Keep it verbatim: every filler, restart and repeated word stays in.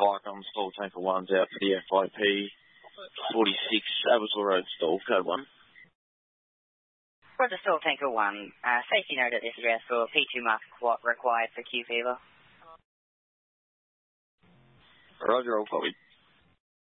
Vicom, Stall Tanker one's out for the F I P forty-six, Abbotsville Road stall, code one. Roger, Stall Tanker one. Uh, safety note at this address for P two mark required for Q fever. Roger, all copy.